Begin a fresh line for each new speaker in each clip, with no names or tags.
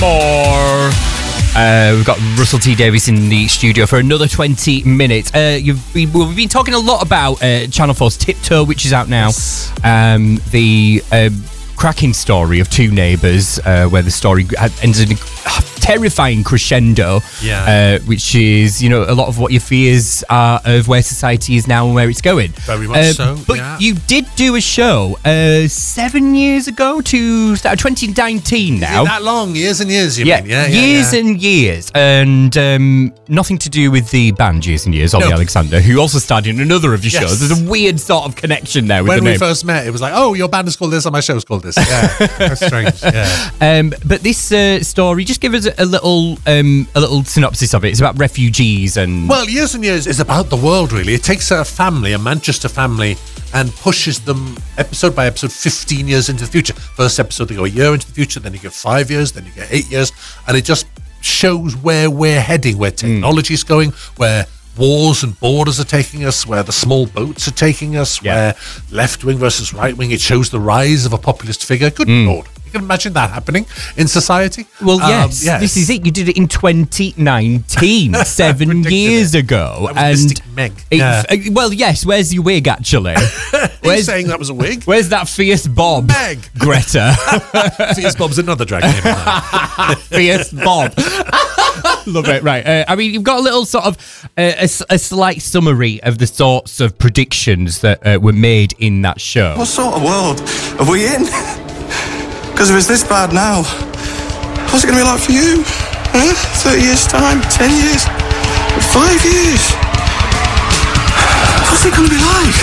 We've got Russell T Davies in the studio for another 20 minutes. We've been talking a lot about Channel 4's Tiptoe, which is out now. The cracking story of two neighbours, where the story ends in a terrifying crescendo, which is, a lot of what your fears are of where society is now and where it's going.
Very much so.
But you did do a show 7 years ago to start 2019 now.
Is it that long? Years and years, you mean?
Years and years. And nothing to do with the band Years and Years, Ollie Alexander, who also starred in another of your shows. There's a weird sort of connection there with
when
the name.
we first met, it was like, oh, your band is called this and my show's called this. Yeah, that's strange. Yeah.
But this story, just give us a little synopsis of it. It's about refugees and...
Well, Years and Years is about the world, really. It takes a family, a Manchester family, and pushes them episode by episode 15 years into the future. First episode, they go a year into the future, then you get 5 years, then you get 8 years, and it just shows where we're heading, where technology's going, where wars and borders are taking us, where the small boats are taking us, where left-wing versus right-wing. It shows the rise of a populist figure. Good Lord. You can imagine that happening in society.
Well, yes. This is it. You did it in 2019, 7 years ago.
That was Mystic Meg.
Well, yes. Where's your wig, actually?
Where's saying that was a wig?
Where's that Fierce Bob?
Meg.
Greta.
Fierce Bob's another drag name.
Fierce Bob. Love it. Right. You've got a little sort of a slight summary of the sorts of predictions that were made in that show.
What sort of world are we in? Because if it's this bad now, what's it going to be like for you? 30 years' time, 10 years, 5 years? What's it going to be like?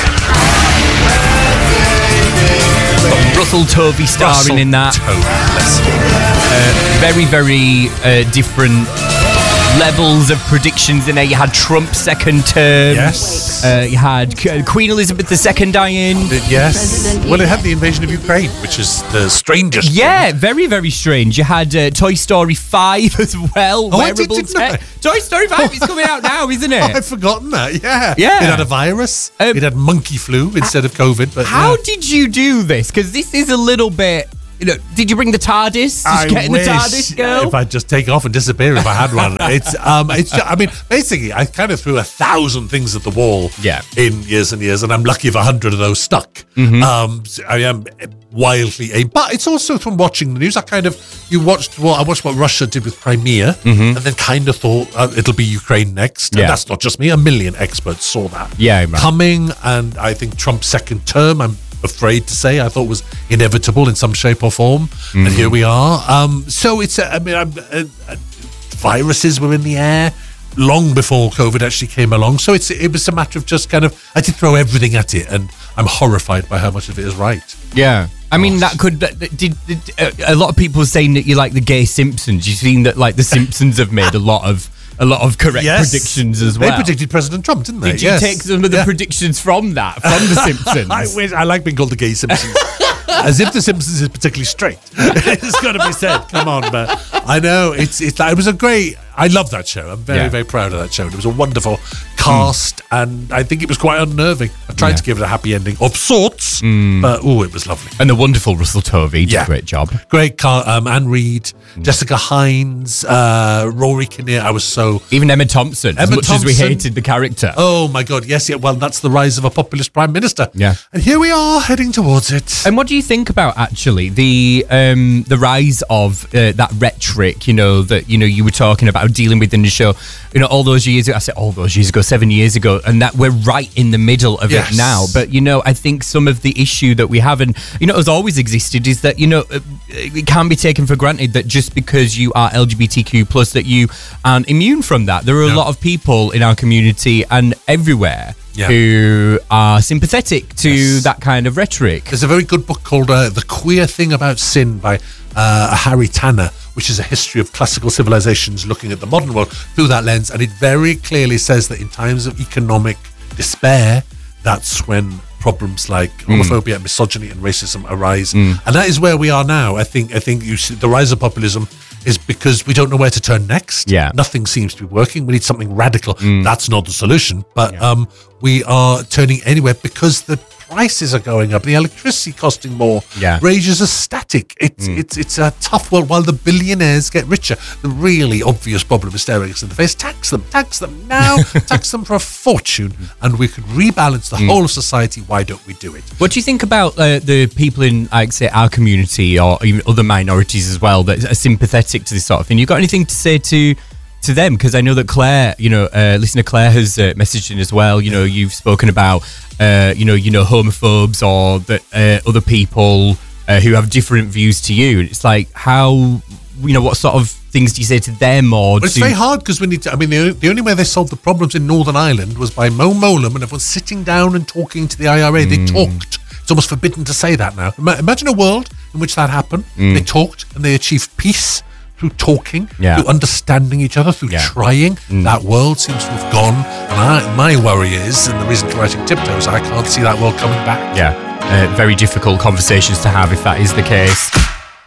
Russell Tovey starring in that. Very, very different levels of predictions in there. You had Trump's second term.
Yes.
You had Queen Elizabeth II dying.
Yes. Well, it had the invasion of Ukraine, which is the strangest.
Yeah, very, very strange. You had Toy Story 5 as well.
Oh, wearable tech.
Toy Story 5 is coming out now, isn't it?
I've forgotten that. Yeah.
Yeah.
It had a virus. It had monkey flu instead of COVID. But
how did you do this? Because this is a little bit... did you bring the TARDIS? Did you get in the TARDIS, girl?
If I'd just take off and disappear if I had one. Basically, I kind of threw 1,000 things at the wall in Years and Years, and I'm lucky if 100 of those stuck. I am wildly aimed. But it's also from watching the news. I watched what Russia did with Crimea, and then kind of thought it'll be Ukraine next. And that's not just me. 1 million experts saw that coming, and I think Trump's second term, I'm afraid to say, I thought was inevitable in some shape or form, and here we are. So it's viruses were in the air long before COVID actually came along. So it was a matter of just I did throw everything at it, and I'm horrified by how much of it is right.
Yeah. That could... Did a lot of people saying that you like the gay Simpsons. You've seen that the Simpsons have made a lot of correct predictions as well.
They predicted President Trump, didn't they?
Did you take some of the predictions from the Simpsons?
I like being called the gay Simpsons. As if the Simpsons is particularly straight. It's got to be said. Come on, but I know it was a great... I love that show. I'm very, very proud of that show. It was a wonderful cast, and I think it was quite unnerving. I tried to give it a happy ending of sorts, but it was lovely.
And the wonderful Russell Tovey did a great job.
Great Anne Reid, Jessica Hines, Rory Kinnear. I was so... Even
Emma Thompson, as much as we hated the character.
Oh my God, yes, well, that's the rise of a populist prime minister.
Yeah.
And here we are heading towards it.
And what do you think about, actually, the rise of that rhetoric, that, you were talking about dealing with in the show, all those years ago, I said all those years ago, 7 years ago, and that we're right in the middle of it now. But, I think some of the issue that we have, and, has always existed, is that, it can't be taken for granted that just because you are LGBTQ+, that you aren't immune from that. There are a lot of people in our community and everywhere who are sympathetic to that kind of rhetoric.
There's a very good book called The Queer Thing About Sin by Harry Tanner, which is a history of classical civilizations looking at the modern world through that lens. And it very clearly says that in times of economic despair, that's when problems like homophobia, misogyny and racism arise. And that is where we are now. I think you see the rise of populism is because we don't know where to turn next. Nothing seems to be working. We need something radical. That's not the solution. But we are turning anywhere because the prices are going up, the electricity costing more, wages are static. It's a tough world. While the billionaires get richer, the really obvious problem is staring us in the face. Tax them now, tax them for a fortune, and we could rebalance the whole of society. Why don't we do it?
What do you think about the people in, like, say, our community or even other minorities as well that are sympathetic to this sort of thing? You got anything to say to them? Because I know that Claire, listener Claire has messaged in as well. You know, you've spoken about, homophobes or that other people who have different views to you. It's like, how, what sort of things do you say to them? Or
it's very hard because the only way they solved the problems in Northern Ireland was by Mo Mowlam and everyone sitting down and talking to the IRA. They talked. It's almost forbidden to say that now. Imagine a world in which that happened. They talked and they achieved peace through talking, through understanding each other, through trying. That world seems to have gone. And my worry is, and the reason for writing Tiptoes, I can't see that world coming back.
Very difficult conversations to have if that is the case.